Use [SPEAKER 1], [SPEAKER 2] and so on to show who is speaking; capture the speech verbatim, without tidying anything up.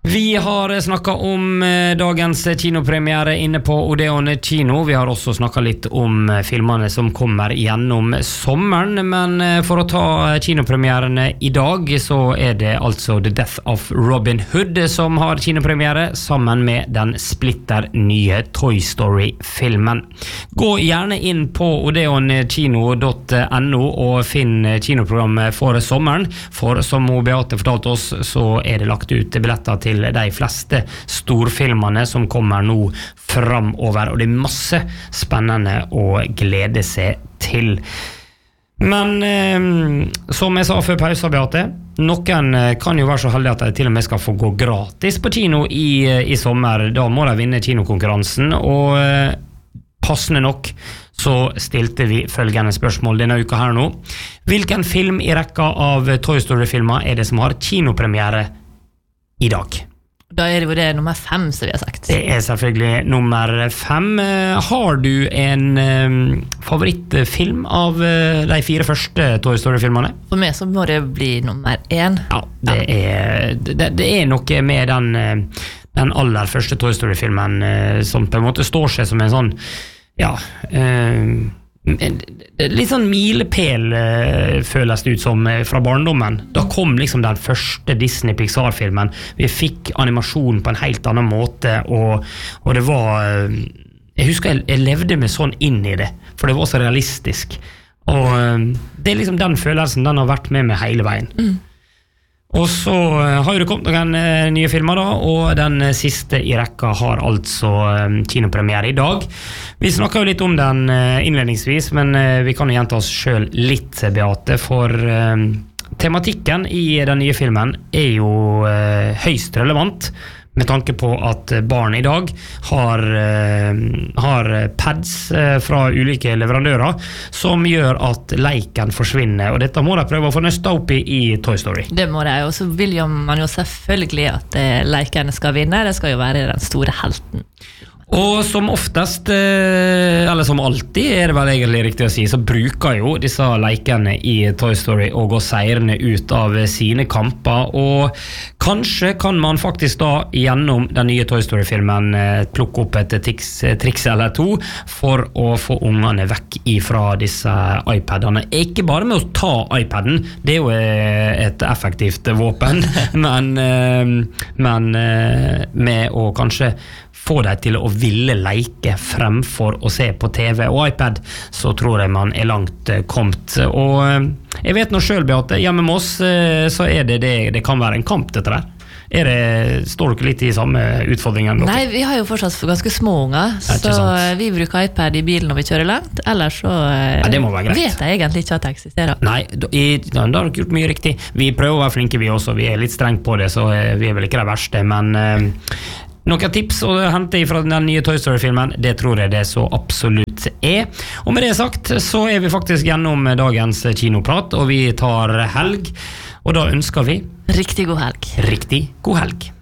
[SPEAKER 1] Vi har snakket om dagens kinopremiere inne på Odeon Kino. Vi har også snakket litt om filmene som kommer gjennom sommeren, men for å ta kinopremierene i dag, så er det altså The Death of Robin Hood som har kinopremiere, sammen med den splitter nye Toy Story-filmen. Gå gjerne inn på odeon kino punktum no og finn kinoprogrammet for sommeren, for som Beate fortalte oss, så er det lagt ut billetter til til de fleste storfilmene som kommer nå fremover, og det er masse spennende å glede seg til. Men eh, som jeg sa før pausen, Beate, noen kan jo være så heldige at de til og med skal få gå gratis på kino i, i sommer. Da må de vinne kinokonkurransen, og eh, passende nok så stilte vi følgende spørsmål denne uka her nå. Hvilken film i rekka av Toy Story-filmer er det som har kinopremiere i dag?
[SPEAKER 2] Da er det jo det nummer fem, som vi har sagt.
[SPEAKER 1] Det er selvfølgelig nummer fem. Har du en um, favorittfilm av uh, de fire første Toy Story-filmene?
[SPEAKER 2] For meg så må det bli nummer én.
[SPEAKER 1] Ja, det, ja. Er, det, det er noe med den, uh, den aller første Toy Story-filmen uh, som på en måte står seg som en sånn, ja... Uh, litt sånn milepæl føles det ut som fra barndommen. Da kom liksom den første Disney-Pixar-filmen. Vi fikk animasjon på en helt annen måte, og, og det var jeg husker jeg, jeg levde med sånn inn i det, for det var så realistisk, og det er liksom den følelsen den har vært med meg hele veien. mm. Og så har jo det kommet noen nye filmer da, og den siste i rekka har altså kinopremiere i dag. Vi snakket jo litt om den innledningsvis, men vi kan jo gjenta oss selv litt, Beate, for tematikken i den nye filmen er jo høyst relevant, med tanke på at barn i dag har, har pads fra ulike leverandører som gjør at leiken forsvinner, og dette må de prøve å få nøsta opp i i Toy Story.
[SPEAKER 2] Det må de, og så vil jo man jo selvfølgelig at leikene skal vinne. Det skal jo være den store helten. Og som oftest, eller som alltid er det vel egentlig riktig å si, så bruker jo disse leikene i Toy Story å gå seirende ut av sine kamper, og kanskje kan man faktisk da gjennom den nye Toy Story-filmen plukke opp et triks, triks eller to for å få ungene vekk ifra disse iPadene. Ikke bare med å ta iPaden, det er jo et effektivt våpen, men, men med å kanskje få deg til å ville leke fremfor å se på T V og iPad, så tror jeg man er langt kommet. Og jeg vet nå selv, Beate, hjemme med oss så er det det, det kan være en kamp dette der. Er det, står dere litt i samme utfordringen? Nei, vi har jo fortsatt ganske små unger, så vi bruker iPad i bilen når vi kjører langt, ellers så ja, vet jeg egentlig ikke at det eksisterer. Nei, da, i, da har dere gjort mye riktig. Vi prøver å være flinke vi også, vi er litt strengt på det, så vi er vel ikke det verste, men noen tips å hente fra den nye Toy Story-filmen, det tror jeg det så absolutt er. Og med det sagt, så er vi faktisk gjennom dagens kinoprat, og vi tar helg, og da ønsker vi Riktig god helg.
[SPEAKER 1] Riktig god helg.